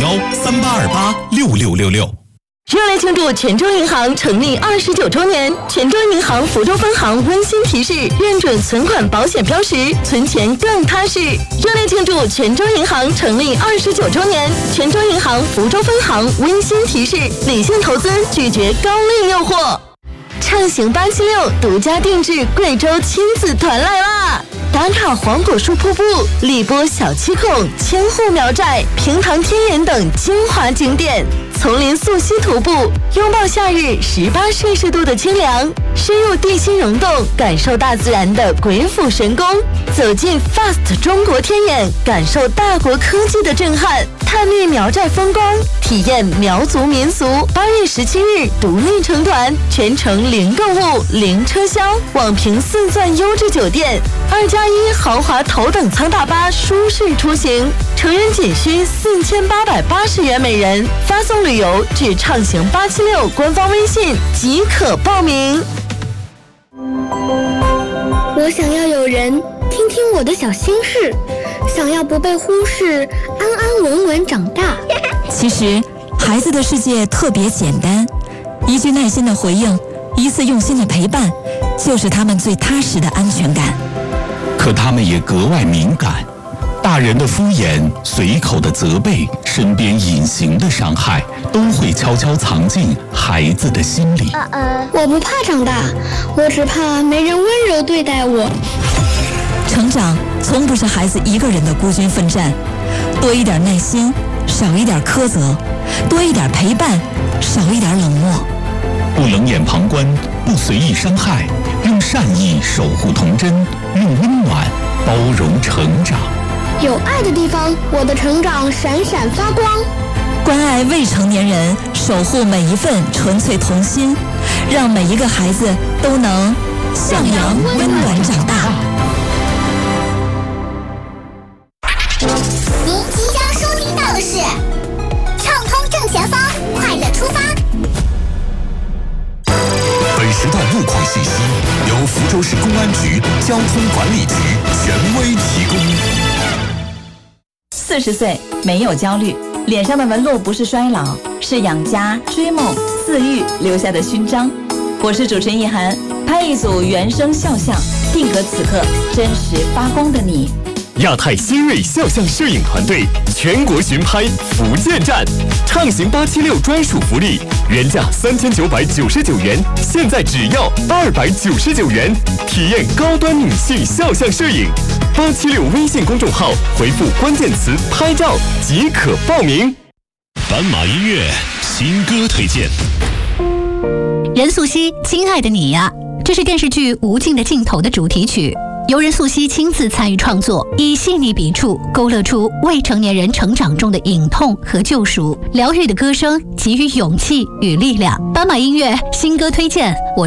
38286666。 热烈庆祝泉州银行成立29周年！泉州银行福州分行温馨提示：认准存款保险标识，存钱更踏实。热烈庆祝泉州银行成立29周年！泉州银行福州分行温馨提示：理性投资，拒绝高利诱惑。畅行876独家定制贵州亲子团来啦！打卡黄果树瀑布、荔波小七孔、千户苗寨、平塘天眼等精华景点，丛林溯溪徒步，拥抱夏日18摄氏度的清凉，深入地心溶洞，感受大自然的鬼斧神工，走进 FAST 中国天眼，感受大国科技的震撼，探秘苗寨风光，体验苗族民俗。8月17日独立成团，全程零购物、零车厢，网评4钻优质酒店，2+1豪华头等舱大巴，舒适出行，成人仅需4880元每人。发送旅游至畅行876官方微信即可报名。 我想要有人听听我的小心事，想要不被忽视，安安稳稳长大。 其实孩子的世界特别简单，一句耐心的回应，一次用心的陪伴，就是他们最踏实的安全感。 可他们也格外敏感，大人的敷衍、随口的责备、身边隐形的伤害，都会悄悄藏进孩子的心里。 我不怕长大，我只怕没人温柔对待我。 成长从不是孩子一个人的孤军奋战，多一点耐心，少一点苛责；多一点陪伴，少一点冷漠。 不冷眼旁观，不随意伤害，用善意守护童真，用温暖包容成长。 有爱的地方，我的成长闪闪发光。 关爱未成年人，守护每一份纯粹童心，让每一个孩子都能向阳温暖长大。 您即将收听到的是畅通正前方，快乐出发。 本时段路况信息由福州市公安局交通管理局权威提供。 40岁没有焦虑，脸上的纹路不是衰老，是养家、追梦、饲育留下的勋章。我是主持人易涵，拍一组原声肖像，定格此刻真实发光的你。 亚太新锐肖像摄影团队全国巡拍福建站，畅行876专属福利，原价3999元，现在只要299元，体验高端女性肖像摄影。876微信公众号回复关键词拍照即可报名。 斑马音乐新歌推荐。 任素汐《亲爱的你呀》，这是电视剧《无尽的尽头》的主题曲，由任素汐亲自参与创作，以细腻笔触勾勒出未成年人成长中的隐痛和救赎，疗愈的歌声给予勇气与力量。斑马音乐新歌推荐，我